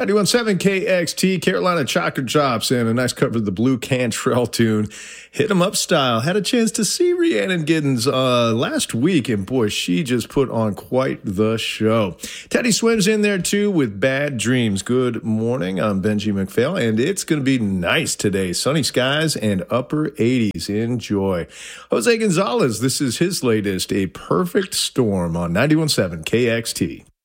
91.7 KXT, Carolina Chocolate Drops, and a nice cover of the Blue Cantrell tune, Hit 'Em Up Style. Had a chance to see Rhiannon Giddens last week, and boy, she just put on quite the show. Teddy Swims in there too with Bad Dreams. Good morning, I'm Benji McPhail, and it's going to be nice today. Sunny skies and upper 80s. Enjoy. Jose Gonzalez, this is his latest, A Perfect Storm on 91.7 KXT.